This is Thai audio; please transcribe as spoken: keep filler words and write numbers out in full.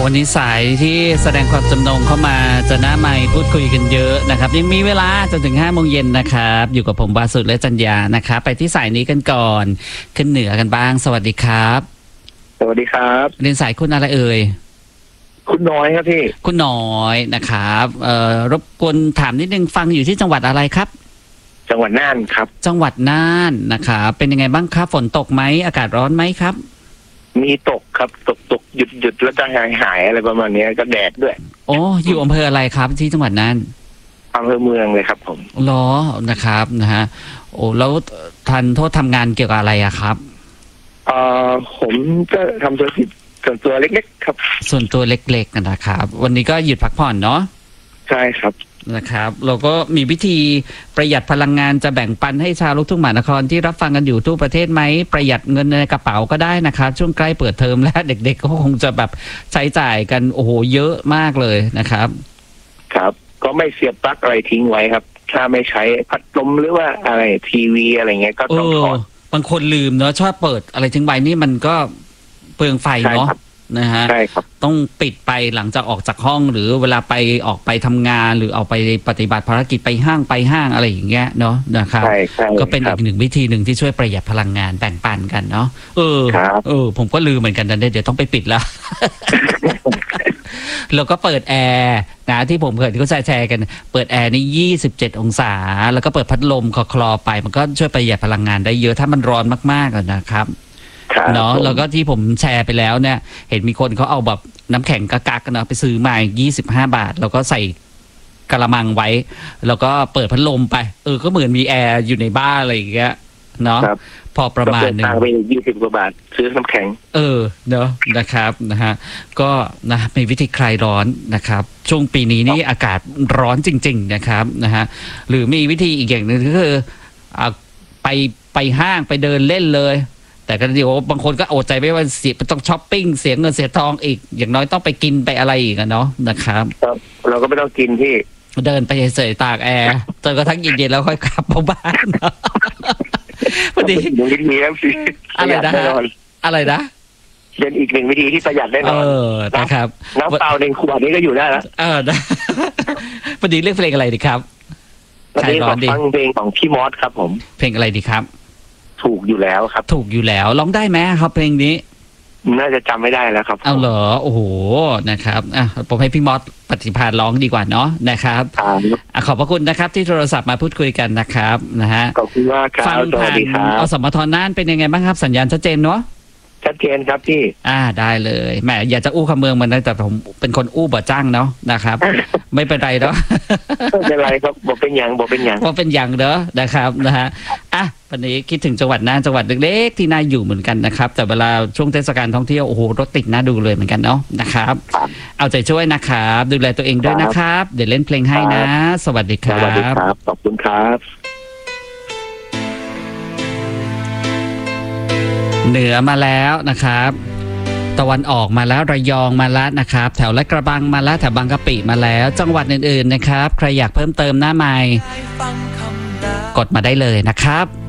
วันนี้สายที่แสดงความจำนงเข้ามาจะหน้าไมค์พูดคุยกันเยอะนะครับยังมีเวลาจนถึงห้าโมงเย็นนะครับอยู่กับผมวาสุและจัญญานะครับไปที่สายนี้กันก่อนขึ้นเหนือกันบ้างสวัสดีครับสวัสดีครับเรียนสายคุณอะไรเอ่ยคุณน้อยครับพี่คุณน้อยนะครับเอ่อรบกวนถามนิดนึงฟังอยู่ที่จังหวัดอะไรครับจังหวัดน่านครับจังหวัดน่านนะครับเป็นยังไงบ้างครับฝนตกไหมอากาศร้อนไหมครับมีตกครับตกตกหยุดหยุดแล้วก็หายหายอะไรประมาณนี้ก็แดดด้วยโอ้อยู่อำเภออะไรครับที่จังหวัดน่านอำเภอเมืองเลยครับผมล้อนะครับนะฮะโอ้แล้วทันโทษทำงานเกี่ยวกับอะไรอะครับเอ่อผมก็ทำธุรกิจส่วนตัวเล็กๆครับส่วนตัวเล็กๆนะครับวันนี้ก็หยุดพักผ่อนเนาะใช่ครับนะครับเราก็มีวิธีประหยัดพลังงานจะแบ่งปันให้ชาวลูกทุ่งมหานครที่รับฟังกันอยู่ทั่วประเทศไหมประหยัดเงินในกระเป๋าก็ได้นะครับช่วงใกล้เปิดเทอมแล้วเด็กๆก็คงจะแบบใช้จ่ายกันโอ้โหเยอะมากเลยนะครับครับก็ไม่เสียบปลั๊กอะไรทิ้งไว้ครับถ้าไม่ใช้พัดลมหรือว่าอะไรทีวีอะไรเงี้ยก็ต้องถอดบางคนลืมเนาะชอบเปิดอะไรทิ้งไว้นี่มันก็เปลืองไฟเนาะนะฮะใช่ครับต้องปิดไปหลังจากออกจากห้องหรือเวลาไปออกไปทำงานหรือออกไปปฏิบัติภารกิจไปห้างไปห้างอะไรอย่างเงี้ยเนาะนะครับก็เป็นอีกหนึ่งวิธีหนึ่งที่ช่วยประหยัดพลังงานแบ่งปันกันเนาะเออเออผมก็ลืมเหมือนกันนะเดี๋ยวต้องไปปิดแล้ว แล้วก็เปิดแอร์นะที่ผมเคยที่เขาแชร์กันเปิดแอร์นี่ยี่สิบเจ็ดองศาแล้วก็เปิดพัดลมคลอๆไปมันก็ช่วยประหยัดพลังงานได้เยอะถ้ามันร้อนมากๆนะครับเนาะแล้วก็ที่ผมแชร์ไปแล้วเนี่ยเห็นมีคนเขาเอาแบบน้ำแข็งกักๆนะไปซื้อมายี่สิบห้าบาทแล้วก็ใส่กระมังไว้แล้วก็เปิดพัดลมไปเออก็เหมือนมีแอร์อยู่ในบ้านอะไรอย่างเงี้ยเนาะพอประมาณนึงไปยี่สิบกว่าบาทซื้อน้ำแข็งเออเนาะนะครับนะฮะก็นะมีวิธีคลายร้อนนะครับช่วงปีนี้นี่อากาศร้อนจริงๆนะครับนะฮะหรือมีวิธีอีกอย่างหนึ่งก็คือไปไปห้างไปเดินเล่นเลยแต่ก็เดี๋ยวบางคนก็อดใจไม่ว่าเสียต้องช้อปปิ้งเสียเงินเสียทองอีกอย่างน้อยต้องไปกินไปอะไรอีกเนาะนะครับเราก็ไม่ต้องกินที่เดินไปเฉยๆตากแอร์จนกระทั่งเย็นๆแล้วค่อยกลับมาบ้านพอดีมีแล้วสิอะไรนะอะไรนะเป็นอีกหนึ่งวิธีที่ประหยัดได้นอนเออนะครับน้ำเปล่าในขวดนี้ก็อยู่ได้แล้วเออพอดีเลือกเพลงอะไรดีครับใช่ก่อนดีฟังเพลงของพี่มอสครับผมเพลงอะไรดีครับถูกอยู่แล้วครับถูกอยู่แล้วร้องได้ไหมครับเพลงนี้น่าจะจำไม่ได้แล้วครับเอาเหรอโอ้โหนะครับอ่ะผมให้พี่มอสปฏิภาณร้องดีกว่าเนาะนะครับอ่ะขอบพระคุณนะครับที่โทรศัพท์มาพูดคุยกันนะครับนะฮะขอบคุณมากครับฟังผ่านอสมทน่านเป็นยังไงบ้างครับสัญญาณชัดเจนเนาะชัดเจนครับพี่อ่าได้เลยแหมอยากจะอู้คำเมืองมันนะแต่ผมเป็นคนอู้บ่จ้างเนาะนะครับไม่เป็นไรเนาะไม่เป็นไรครับบอกเป็นอย่างบอกเป็นอย่างบอกเป็นอย่างเนาะนะครับนะฮะอ่ะวันนี้คิดถึงจังหวัดน่านจังหวัดเล็กๆที่น่าอยู่เหมือนกันนะครับแต่เวลาช่วงเทศกาลท่องเที่ยวโอ้โหรถติดน่าดูเลยเหมือนกันเนาะนะครับเอาใจช่วยนะครับดูแลตัวเองด้วยนะครับเดี๋ยวเล่นเพลงให้นะสวัสดีครับสวัสดีครับขอบคุณครับเหนือมาแล้วนะครับตะวันออกมาแล้วระยองมาแล้วนะครับแถวลาดกระบังมาแล้วแถวบางกะปิมาแล้วจังหวัดอื่นๆนะครับใครอยากเพิ่มเติมหน้าไมค์กดมาได้เลยนะครับ